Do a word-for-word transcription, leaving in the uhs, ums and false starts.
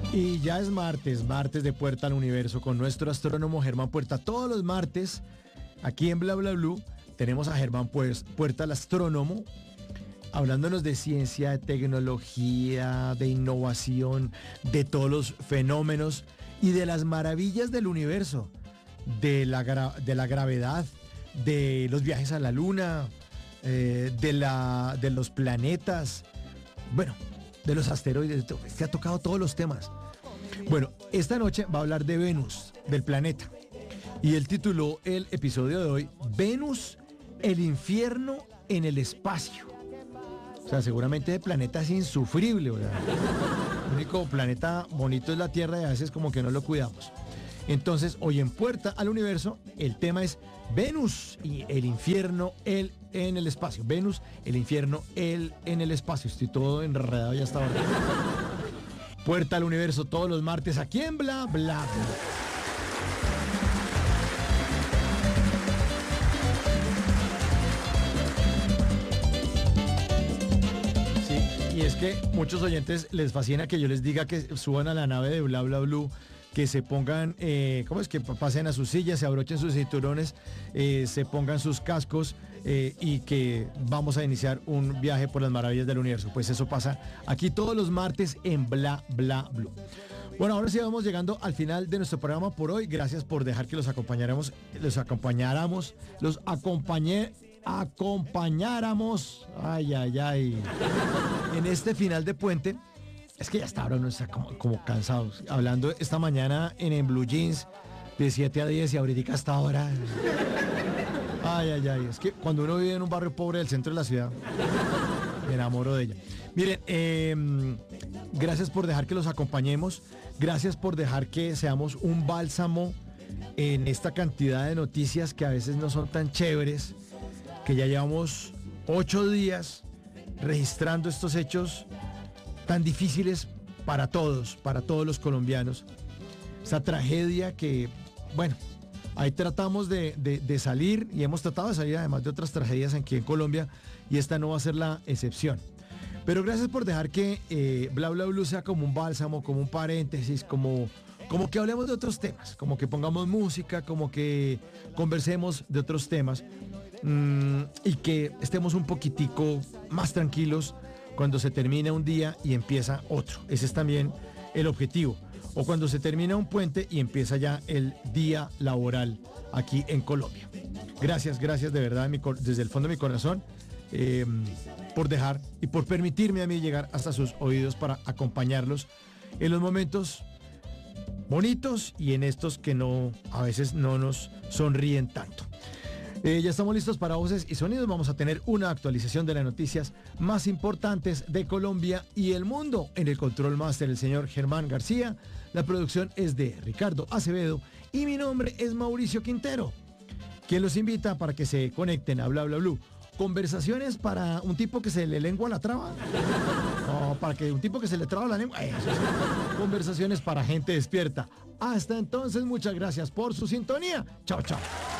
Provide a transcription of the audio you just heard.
Y ya es martes, martes de Puerta al Universo con nuestro astrónomo Germán Puerta. Todos los martes, aquí en Bla Bla Blue, tenemos a Germán pues, Puerta, el astrónomo, hablándonos de ciencia, de tecnología, de innovación, de todos los fenómenos y de las maravillas del universo, de la, gra- de la gravedad, de los viajes a la luna, eh, de, la, de los planetas, bueno, de los asteroides. Se ha tocado todos los temas. Bueno, esta noche va a hablar de Venus, del planeta. Y él tituló el episodio de hoy, Venus, el infierno en el espacio. O sea, seguramente el planeta es insufrible, ¿verdad? El único planeta bonito es la Tierra y a veces como que no lo cuidamos. Entonces, hoy en Puerta al Universo, el tema es Venus y el infierno el, en el espacio. Venus, el infierno el, en el espacio. Estoy todo enredado ya hasta ahora. Puerta al Universo todos los martes aquí en Bla Bla Bla. Y es que muchos oyentes les fascina que yo les diga que suban a la nave de Bla Bla Blue, que se pongan, eh, ¿cómo es? Que pasen a sus sillas, se abrochen sus cinturones, eh, se pongan sus cascos eh, y que vamos a iniciar un viaje por las maravillas del universo. Pues eso pasa aquí todos los martes en Bla Bla Blue. Bueno, ahora sí vamos llegando al final de nuestro programa por hoy. Gracias por dejar que los acompañáramos, los acompañáramos, los acompañé, acompañáramos. Ay, ay, ay. En este final de puente. Es que ya está, ahora no está como, como cansados. Hablando esta mañana en, en Blue Jeans de siete a diez y ahorita hasta ahora. Ay, ay, ay. Es que cuando uno vive en un barrio pobre del centro de la ciudad, me enamoro de ella. Miren, eh, gracias por dejar que los acompañemos. Gracias por dejar que seamos un bálsamo en esta cantidad de noticias que a veces no son tan chéveres. Que ya llevamos ocho días registrando estos hechos tan difíciles para todos, para todos los colombianos. Esa tragedia que, bueno, ahí tratamos de, de, de salir y hemos tratado de salir además de otras tragedias aquí en Colombia y esta no va a ser la excepción. Pero gracias por dejar que eh, Bla Bla Blue sea como un bálsamo, como un paréntesis, como, como que hablemos de otros temas, como que pongamos música, como que conversemos de otros temas mmm, y que estemos un poquitico más tranquilos cuando se termina un día y empieza otro. Ese es también el objetivo. O cuando se termina un puente y empieza ya el día laboral aquí en Colombia. Gracias, gracias de verdad desde el fondo de mi corazón eh, por dejar y por permitirme a mí llegar hasta sus oídos para acompañarlos en los momentos bonitos y en estos que no, a veces no nos sonríen tanto. Eh, ya estamos listos para voces y sonidos. Vamos a tener una actualización de las noticias más importantes de Colombia y el mundo. En el control máster el señor Germán García. La producción es de Ricardo Acevedo y mi nombre es Mauricio Quintero, quien los invita para que se conecten a Bla Bla Blue. Conversaciones para un tipo que se le lengua la traba. No, para que un tipo que se le traba la lengua. Eso sí. Conversaciones para gente despierta. Hasta entonces, muchas gracias por su sintonía. Chao, chao.